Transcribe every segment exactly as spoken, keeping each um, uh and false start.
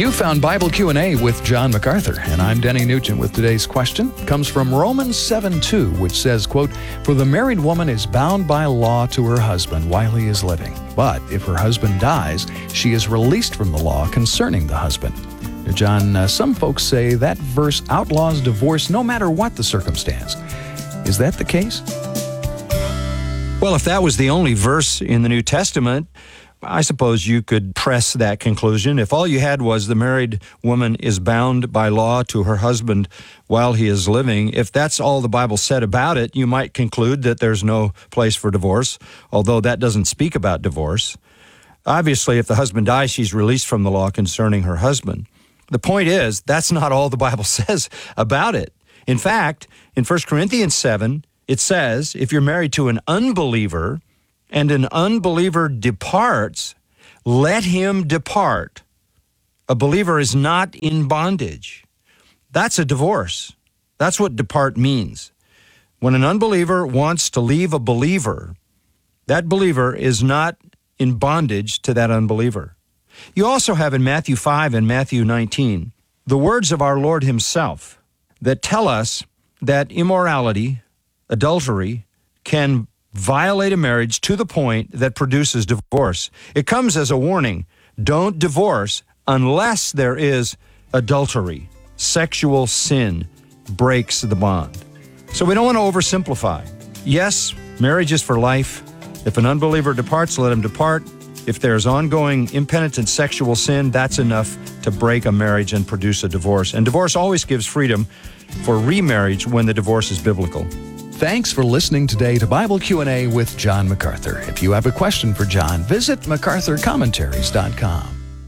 You found Bible Q and A with John MacArthur, and I'm Denny Nugent with today's question. It comes from Romans seven two, which says, quote, "For the married woman is bound by law to her husband while he is living. But if her husband dies, she is released from the law concerning the husband." Now, John, uh, some folks say that verse outlaws divorce no matter what the circumstance. Is that the case? Well, if that was the only verse in the New Testament, I suppose you could press that conclusion. If all you had was the married woman is bound by law to her husband while he is living, if that's all the Bible said about it, you might conclude that there's no place for divorce, although that doesn't speak about divorce. Obviously, if the husband dies, she's released from the law concerning her husband. The point is, that's not all the Bible says about it. In fact, in First Corinthians seven, it says, if you're married to an unbeliever and an unbeliever departs, let him depart. A believer is not in bondage. That's a divorce. That's what depart means. When an unbeliever wants to leave a believer, that believer is not in bondage to that unbeliever. You also have in Matthew five and Matthew nineteen the words of our Lord himself that tell us that immorality, adultery, can violate a marriage to the point that produces divorce. It comes as a warning. Don't divorce unless there is adultery. Sexual sin breaks the bond. So we don't want to oversimplify. Yes, marriage is for life. If an unbeliever departs, let him depart. If there's ongoing impenitent sexual sin, that's enough to break a marriage and produce a divorce. And divorce always gives freedom for remarriage when the divorce is biblical. Thanks for listening today to Bible Q and A with John MacArthur. If you have a question for John, visit macarthur commentaries dot com.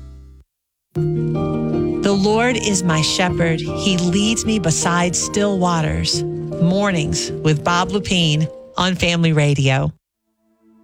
The Lord is my shepherd. He leads me beside still waters. Mornings with Bob Lepine on Family Radio.